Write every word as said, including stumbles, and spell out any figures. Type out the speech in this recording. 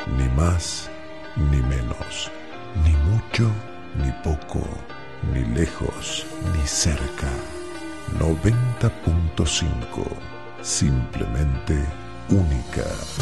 Ni más ni menos, ni mucho ni poco, ni lejos ni cerca. noventa punto cinco, simplemente única.